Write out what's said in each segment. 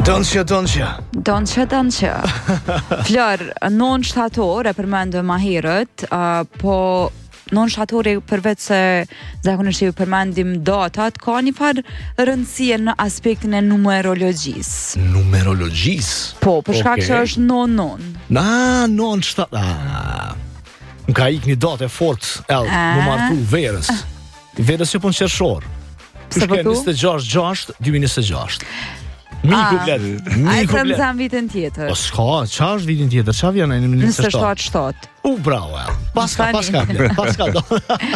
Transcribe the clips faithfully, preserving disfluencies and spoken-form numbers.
Donqja, donqja. Donqja, donqja. Flor, non shtator e përmendëm më herët, uh, po non shtatori përveç se zakonisht i përmendim datat, ka një farë rëndësie në aspektin e numerologjisë. Numerologjisë? Po, për shkak Okej. që është non non. Na, non shtat. Ah. Më ka ik një datë e fort, el, Ah. më martu verës. Verës që pun qershor. Se Shke po tu? njëzet e gjashtë gjashtë, dy mijë e njëzet e gjashtë. Miku Ah. blet, A e miku të blet. nëzam vitin tjetër. Po s'ka, qa është vitin tjetër, qa vjen e një njëzet e Nëse shtatë? shtatë shtatë. U, bravo, el. Paska, Tani. paska, blet, paska do.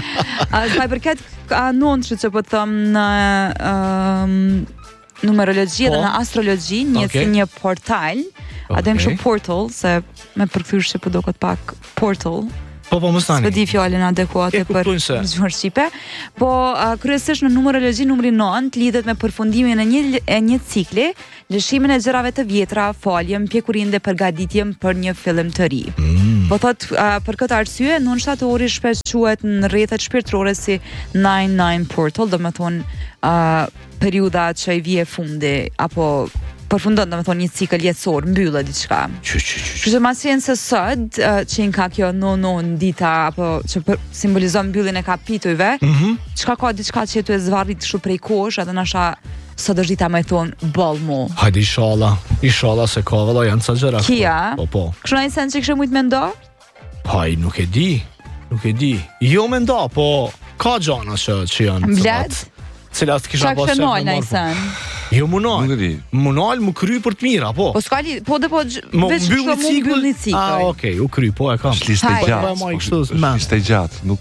A sa i përket anoncit që po të thëmë në um, numerologji dhe Po. në astrologji, një Okej. si një portal, a dhe më Okej. shumë portal, se me përkthysh që po do këtë pak portal, Po, po, më stani. s'po di fjalën adekuate E për kuptojnë se. gjuhën shqipe, po uh, kryesisht në numerologji numri nëntë lidhet me përfundimin e një e një cikli, lëshimin e gjërave të vjetra, faljen, pjekurinë dhe përgatitjen për një fillim të ri. Mm. Po thot, uh, për këtë arsye, non shtatori shpesh quhet në rrjetet shpirtërore si nine nine portal, do me thonë uh, periudha që i vije fundi, apo përfundon, do me thonë një cikël jetësor, mbyllet diçka. Që, që, që, që. Kështu që masjen se sot, uh, që në ka kjo non non dita, apo që për, simbolizon mbylljen e kapitujve, Mhm. çka ka diçka që tu e zvarrit kështu prej kosh, edhe nasha sot është dita me thonë boll mu. Hajde, inshallah, inshallah se ka valla janë ca gjëra. Kia? Po, po. Kështu ai sen që kishë mujt me ndo? Haj, nuk e di, nuk e di. Jo me nda, po ka gjana që, që janë. Mblet? cilat- Cilat kisha Qa pas kështë qef me nalë marrë, ai po. sen? Jo munal. Nuk e di. Munal mu kry për të mira, po. Po s'ka li, po dhe po gj- Mo veç mbyll kështu një mu mbyll një cikël. Ah, cikël. okay, u kry, po e kam. Është listë e Hajde. gjatë. Po, ma i kështu, Është man. listë e gjatë, nuk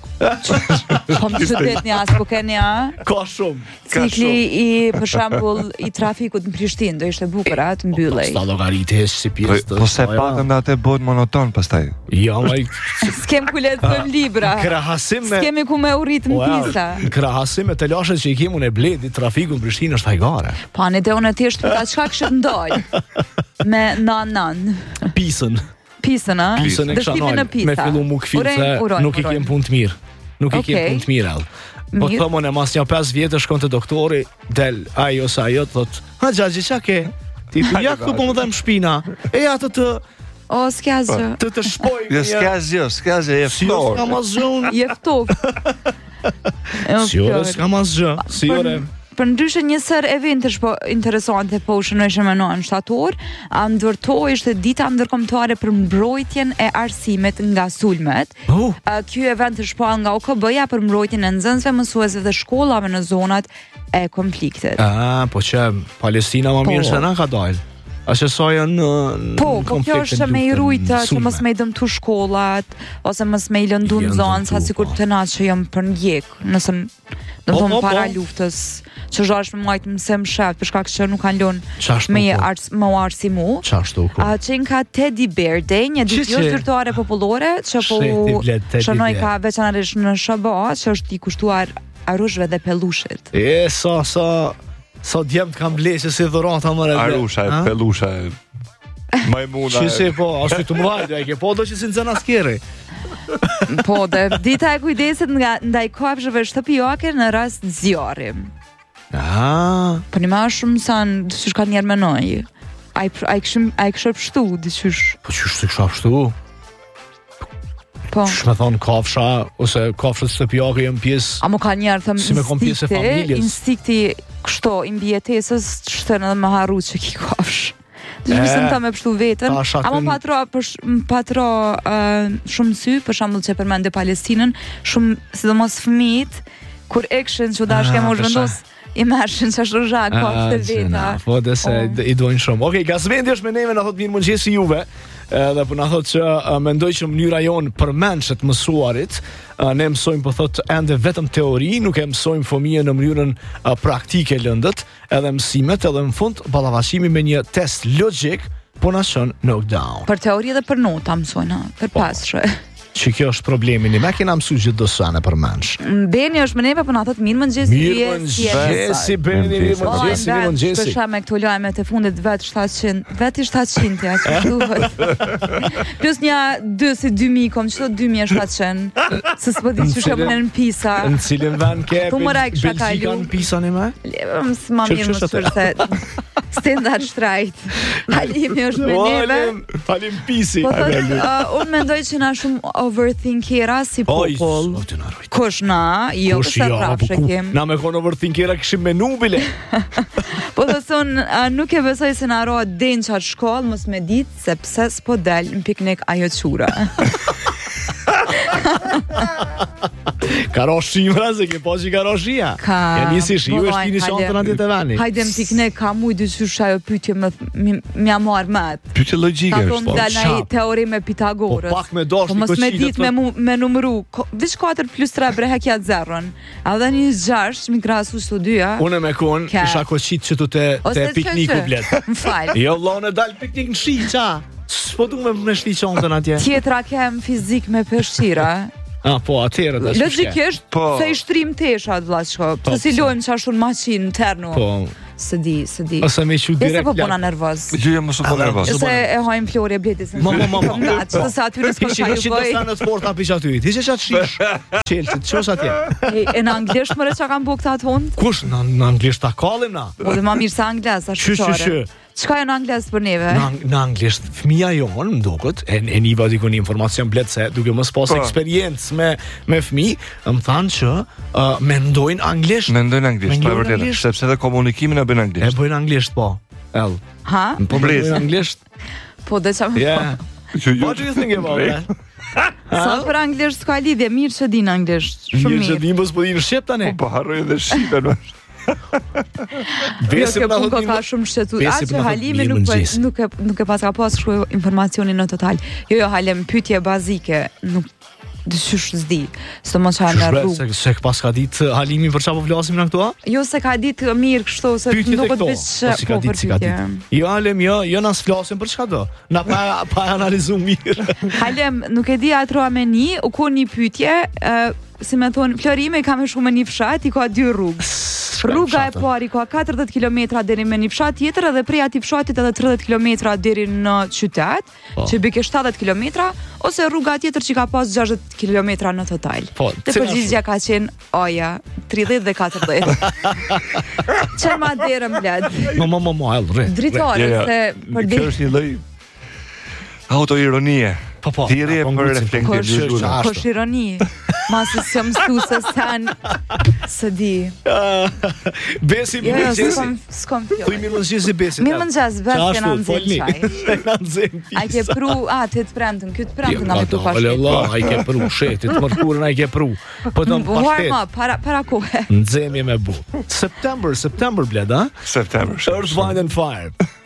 Po më të vetë një as, po keni a? Ka shumë. Ka Cikli i, për shembull, i trafikut në Prishtinë, do ishte bukur a, të mbyllej. Sta llogaritë si Po, pjesë. po se patëm dhe atë bëhet monoton pastaj. Ja, ma i S'kem ku lexojm libra. krahasim me S'kemi ku me urrit në pisa. krahasim me të lashet që i kemu në Bledi, trafiku në Prishtinë është hajgare. Pa ne dhe unë thjesht ta çka kishte ndal. Me nan nan. Pisën. Pisën a? Pisën e kisha Dështimin në nal. pisa. Me fillu mu këfil Urojm, se urojm, nuk i urojm. kem punë të mirë. Nuk i kem Okej. punë të mirë all. Po Mirë. thomon e mas një pesë vjetë shkon te doktori, del ai ose ajo thot, "Ha xhaxhi çka ke?" Ti thu, "Ja këtu po më dhem shpina." E atë të O s'ka zë. të të shpoj. Jo, s'ka asgjë, s'ka asgjë, e Si jo s'kam ftor. asgjë. Je ftof. Si ore s'kam asgjë. Si Për- ore. Për ndryshe një sër eventësh po interesante po u shënojshë me në shtator, a ndërtoi ishte dita ndërkombëtare për mbrojtjen e arsimit nga sulmet. Oh, Uh, Ky event është shpall nga O K B-ja për mbrojtjen e nxënësve, mësuesve dhe shkollave në zonat e konfliktit. ah, po që Palestina më Po. mirë se na ka dalë. A që sa janë në Po, po kjo është me i rujtë që mos me i dëmtu shkollat, ose mos me i lëndu në Janë zonë, sa dëmtu, sikur po. të na që jam për ndjek, nëse m- do Po, të thonë po, para po. luftës, që zhash me majtë mëse më shef, për shkak që nuk kanë lënë Qashtu, me po. ars, më arsimu. Qashtu, po. A që në ka Teddy Bear Day, një ditë Që jo që? zyrtare popullore, që po Sheti vlet Teddy shënoj Bear. ka veçanërisht në S B A, që është i kushtuar arushve dhe pellushit. E, sa, sa, sa djemë të kam bleqë si dhurata më rëve. Arusha, e pelusha, e majmuna. Që e- si, po, ashtu të më vajtë, e ke po do që si në zëna skeri. Po, dhe dita e kujdesit nga ndaj kafshëve shtëpiake në rast zjarri. Ah, Po një ma shumë sanë, dyqysh ka njerë menoj. A i kështë pështu, dyqysh. po që shtë kësha pështu? Po. Qësh me thonë kafsha, ose kafshët shtëpiake jem pjesë. A mu ka njerë, thëmë, Si me kom pjesë e familjes. instikti kështo, i mbjetesës, shtën edhe me haru që ki kafsh. Dyqysh se më ta me pështu vetën. ta shakën- A mu patro, për sh- m patro uh, shumë sy, për shambull që përmende Palestinën, shumë, sidomos fëmijët, kur ekshin që dash Ah, kemë u për zhvendos, i mershin që është rëzha, kafshët e veta. Po, dhe se Po. i dojnë shumë. Okej, Gazmendi është me neve, na thot mirë mëngjesi juve. Edhe po na thot që uh, mendoj që mënyra jonë për mençet mësuarit, uh, ne mësojmë po thot ende vetëm teori, nuk e mësojmë fëmijën në mënyrën uh, praktike lëndët, edhe mësimet, edhe në fund ballafaqimi me një test logjik, po na shon knockdown. Për teori dhe për nota mësojna, për pasrë. Që kjo është problemi, ne me kena mësu gjithë do sane për menç. Beni është më neve, po na thot mirë mëngjesi. Mirë je, si je mëngjesi, sot? Beni, mirë Mëngjesi. Valla, mëngjesi, mirë Për mëngjesi. shkak me këto lajmet e fundit vet shtatëqind, vet i shtatëqind ja që duhet. Plus një dy si dy mijë, kom çdo dy mijë e shtatëqind. Se s'po di çu shkëm në Pisa. Në cilin vend ke Po, mëra, kisha Belgjika kalu. në Pisa një me? Më më Që- mirë që më është sërse. Standard shtrajt. Halimi është me neve. Halim, halim pisi. Po thot, uh, unë mendoj që na shumë overthinkera si popull. Oj, të na rojt. Kush na, jo Kush se jo, prapë po ku- shekim. Na me konë overthinkera kishim menu bile. Po të thonë, uh, nuk e besoj se na rohet denë qatë shkollë, mos me ditë, sepse s'po del në piknik ajo qura. Ka ro shimra se ke po që ka ro shia. Ka. E nisi shi, ju Po, është kini hajde. shantën atë të vani. Hajde në piknik, ka mu i dyqysh ajo pyetje më mi- m'ja marr mat. Pyetje logjike Ta është. thonë po. dal na i çap. teoreme Po Pitagorës. pak me dosh Po një mos me koqite ditë me, mu- me numëru, ko- veç katër plus tre brehe kja zerën. A dhe një gjashtë, mi krahasu çto dyja. Unë me konë, Ka. isha koqit që tu te, Ose te që- pikniku që? blet. M'fal. Jo, vlla, unë dal piknik në shi, qa? S'po du me me shli qontën atje. Tjetra kem fizik me peshqira. Ah, po, atëherë tash. Logjikisht, Po. se i shtrim teshat vlla çka. Po, Se si pse? lojmë qashtu në maqin ternu. Po, Se di, se di. ose me qu Ese direkt. po puna lart. nervoz. Jo, jo, mos u bë nervoz. S'u Se e hajmë Flori e bletis. Mo, mo, mo, mo. Që se aty nësë Kishin përka ju në bëj. qindo të forta pish aty. Ti që qatë shish. Qelqit, qos atje. E e në anglisht mëre që kam bu këta tonë? Kush, në, në anglisht ta kallim na? Po dhe ma mirë se angles, ashtë Shy, shy, shy. Qka e në angles për neve? Në, ang- në anglisht, fëmija jonë, më duket, e, e niva diku një informacion blet se duke mos pas Po. eksperiencë me, me fëmi, më thanë që uh, mendojnë anglisht. Mendojnë anglisht, po e Mendojnë vërtetë, anglisht. sepse edhe komunikimin e bën E anglisht. bëjnë anglisht, po. El. Ha? Po Blesi. bëjnë anglisht. Po dhe qa më Yeah. Që ju What do you think about that? Sa për anglisht s'ka lidhje, mirë që din anglisht. Shumë Mirë që mirë. dimë s'po dinë shqip tani. po harroj edhe shipen. Jo, Besi kjo për na punë thotë ka një- shumë shqetu. Besi A për që na thotë Halimi mirë nuk, po- mëngjes. nuk, e, nuk e pas ka pas shkruaj informacionin në total. Jo, jo, Halim, pyetje bazike, nuk dyshysh s'di. Së mos që në Shbret, rrugë. se, se pas ka ditë Halimi për çfarë po flasim në këtu? a? Jo se ka ditë mirë kështu, se Pyetjet e nuk këto. të Po, veç si ka po ditë, për si ka pyetje. ditë. Jo, Alem, jo, jo nas flasim për çka do. Na pa pa analizu mirë. Halem, nuk e di atroa me një, u ku një pyetje, uh, si me thonë, Florime i ka me shumë një fshat, i ka dy rrugë. Rruga e pari ka katërdhjetë kilometra deri me një fshat tjetër dhe prej atij fshatit edhe tridhjetë kilometra deri në qytet, Po. që bie ke shtatëdhjetë kilometra, ose rruga tjetër që ka pas gjashtëdhjetë kilometra në total. Po, Dhe cila përgjigjja ka qenë oja, tridhjetë dhe katërdhjetë. Çfarë ma derëm bled? Mo mo mo mo, el, rre. Dritore Ja, ja. se për Kjo di. është një lloj autoironie. Po po. Thirrje po, për ngucim, reflektim. po, Kosh- Ashtu. ashtu. Kosh ironi. Masë se më stu se sen se di. Besi Jo, mirë jo, mëngjesi. s'kom s'kom Thuj fjalë. mirë mëngjesi Besi. Mirë mëngjes, vetë Qashtu, që na nxjerr folni. çaj. Na nxjerr A ke pru, a ti të premtën, ky të premtën nga me tu Ale pashtet. Allah, ai ke pru shetit, mërkurën ai ke pru. Po të më Warm pashtet. up, para, para kohë. Nxemje me bu. September, September bled, ha? September. Earth, Wind and Fire.